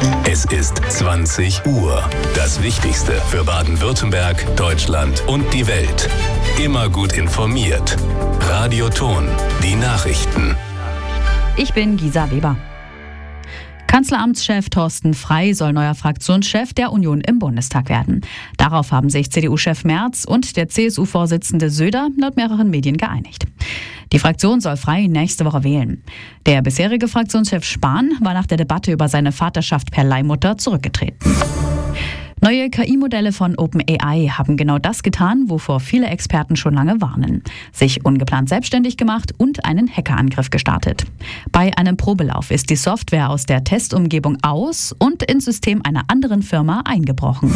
Es ist 20 Uhr. Das Wichtigste für Baden-Württemberg, Deutschland und die Welt. Immer gut informiert. Radio Thon, die Nachrichten. Ich bin Gisa Weber. Kanzleramtschef Thorsten Frey soll neuer Fraktionschef der Union im Bundestag werden. Darauf haben sich CDU-Chef Merz und der CSU-Vorsitzende Söder laut mehreren Medien geeinigt. Die Fraktion soll Frey nächste Woche wählen. Der bisherige Fraktionschef Spahn war nach der Debatte über seine Vaterschaft per Leihmutter zurückgetreten. Neue KI-Modelle von OpenAI haben genau das getan, wovor viele Experten schon lange warnen. Sich ungeplant selbstständig gemacht und einen Hackerangriff gestartet. Bei einem Probelauf ist die Software aus der Testumgebung aus und ins System einer anderen Firma eingebrochen.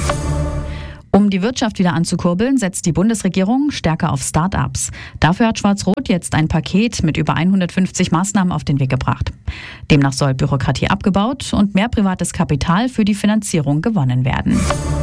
Um die Wirtschaft wieder anzukurbeln, setzt die Bundesregierung stärker auf Start-ups. Dafür hat Schwarz-Rot jetzt ein Paket mit über 150 Maßnahmen auf den Weg gebracht. Demnach soll Bürokratie abgebaut und mehr privates Kapital für die Finanzierung gewonnen werden.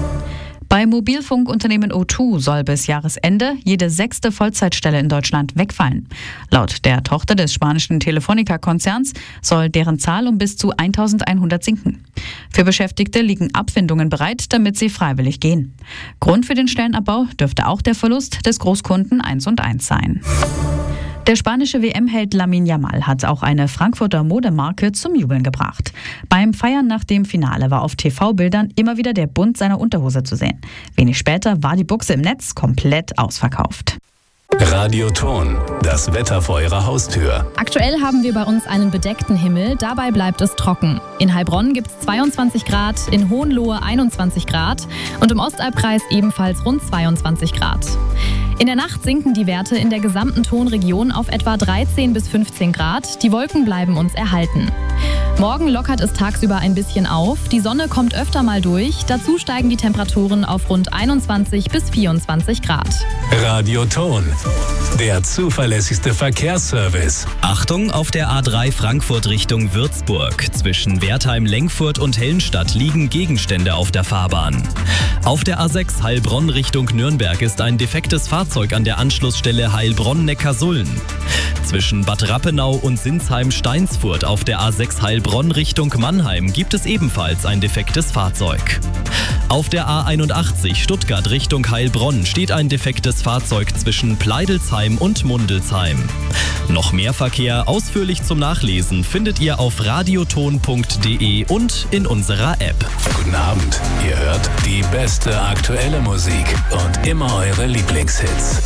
Bei Mobilfunkunternehmen O2 soll bis Jahresende jede 6. Vollzeitstelle in Deutschland wegfallen. Laut der Tochter des spanischen Telefonica-Konzerns soll deren Zahl um bis zu 1100 sinken. Für Beschäftigte liegen Abfindungen bereit, damit sie freiwillig gehen. Grund für den Stellenabbau dürfte auch der Verlust des Großkunden 1&1 sein. Der spanische WM-Held Lamine Yamal hat auch eine Frankfurter Modemarke zum Jubeln gebracht. Beim Feiern nach dem Finale war auf TV-Bildern immer wieder der Bund seiner Unterhose zu sehen. Wenig später war die Buchse im Netz komplett ausverkauft. Radio Thon, das Wetter vor Ihrer Haustür. Aktuell haben wir bei uns einen bedeckten Himmel, dabei bleibt es trocken. In Heilbronn gibt es 22 Grad, in Hohenlohe 21 Grad und im Ostalbkreis ebenfalls rund 22 Grad. In der Nacht sinken die Werte in der gesamten Thonregion auf etwa 13 bis 15 Grad. Die Wolken bleiben uns erhalten. Morgen lockert es tagsüber ein bisschen auf. Die Sonne kommt öfter mal durch. Dazu steigen die Temperaturen auf rund 21 bis 24 Grad. Radio Thon, der zuverlässigste Verkehrsservice. Achtung, auf der A3 Frankfurt Richtung Würzburg. Zwischen Wertheim-Lengfurt und Hellenstadt liegen Gegenstände auf der Fahrbahn. Auf der A6 Heilbronn Richtung Nürnberg ist ein defektes Fahrzeug an der Anschlussstelle Heilbronn-Neckarsulm. Zwischen Bad Rappenau und Sinsheim-Steinsfurt auf der A6 Heilbronn Richtung Mannheim gibt es ebenfalls ein defektes Fahrzeug. Auf der A81 Stuttgart Richtung Heilbronn steht ein defektes Fahrzeug zwischen Pleidelsheim und Mundelsheim. Noch mehr Verkehr ausführlich zum Nachlesen findet ihr auf radiothon.de und in unserer App. Guten Abend, ihr hört die beste aktuelle Musik und immer eure Lieblingshits.